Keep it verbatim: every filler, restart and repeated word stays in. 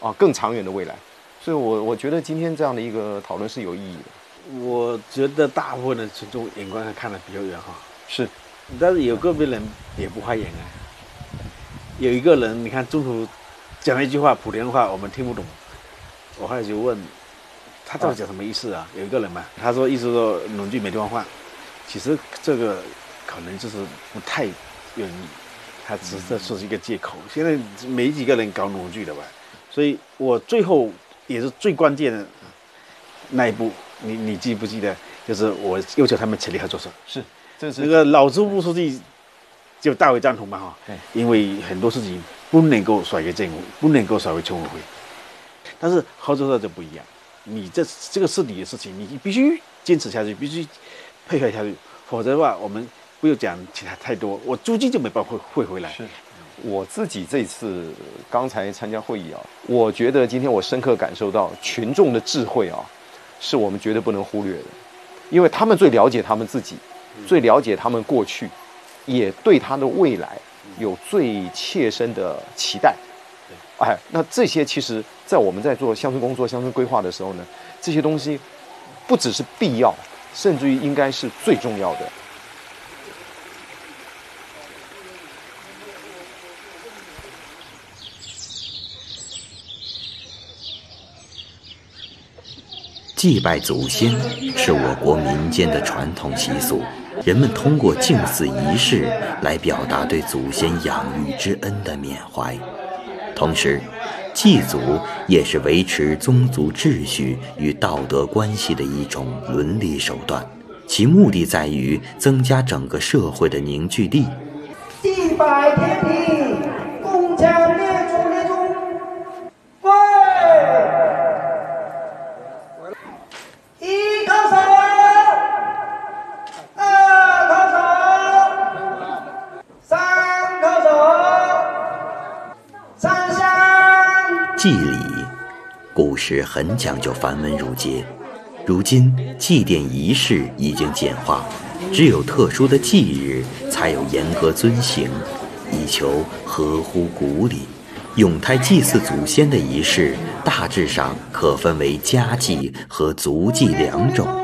啊更长远的未来。所以我我觉得今天这样的一个讨论是有意义的。 我觉得大部分的群众眼光看得比较远哈， 是， 但是有个别人也不花眼啊。有一个人，你看中途讲了一句话，莆田话我们听不懂，我后来就问他到底讲什么意思啊？有一个人嘛，他说意思说农具没地方放，其实这个可能就是不太愿意，他只是说是一个借口。现在没几个人搞农具的吧，所以我最后也是最关键的那一步，你你记不记得？就是我要求他们成立合作社， 是，这是那个老支部书记就大为赞同嘛哈，因为很多事情不能够甩给政府，不能够甩给村委会，但是合作社就不一样，你这这个是你的事情，你必须坚持下去，必须配合下去，否则的话，我们不要讲其他太多，我租金就没办法汇汇回来。 是。我自己这次刚才参加会议啊，我觉得今天我深刻感受到群众的智慧啊，是我们绝对不能忽略的，因为他们最了解他们自己，最了解他们过去，也对他的未来有最切身的期待。哎，那这些其实在我们在做乡村工作、乡村规划的时候呢，这些东西不只是必要，甚至于应该是最重要的。 祭拜祖先是我国民间的传统习俗，人们通过祭祀仪式来表达对祖先养育之恩的缅怀。同时，祭祖也是维持宗族秩序与道德关系的一种伦理手段，其目的在于增加整个社会的凝聚力。 祭拜天地，共强列祖列宗。喂！一高手，二高手，三高手，上香。 祭礼，古时很讲究繁文缛节，如今祭奠仪式已经简化，只有特殊的忌日才有严格遵行，以求合乎古礼。永泰祭祀祖先的仪式大致上可分为家祭和族祭两种。